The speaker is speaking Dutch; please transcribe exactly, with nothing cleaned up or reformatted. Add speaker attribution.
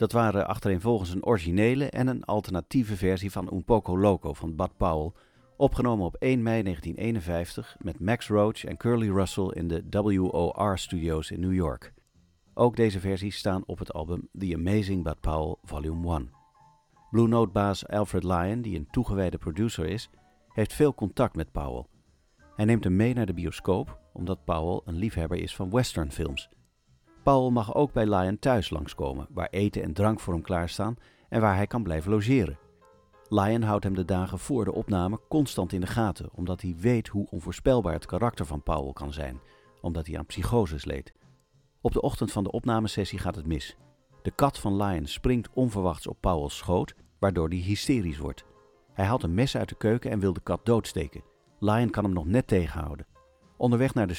Speaker 1: Dat waren achtereenvolgens een originele en een alternatieve versie van Un Poco Loco van Bud Powell, opgenomen op één mei negentien eenenvijftig met Max Roach en Curly Russell in de W O R-studio's in New York. Ook deze versies staan op het album The Amazing Bud Powell Volume één. Blue Note-baas Alfred Lion, die een toegewijde producer is, heeft veel contact met Powell. Hij neemt hem mee naar de bioscoop, omdat Powell een liefhebber is van westernfilms. Powell mag ook bij Lion thuis langskomen, waar eten en drank voor hem klaarstaan en waar hij kan blijven logeren. Lion houdt hem de dagen voor de opname constant in de gaten, omdat hij weet hoe onvoorspelbaar het karakter van Powell kan zijn, omdat hij aan psychoses leed. Op de ochtend van de opnamesessie gaat het mis. De kat van Lion springt onverwachts op Powell's schoot, waardoor hij hysterisch wordt. Hij haalt een mes uit de keuken en wil de kat doodsteken. Lion kan hem nog net tegenhouden. Onderweg naar de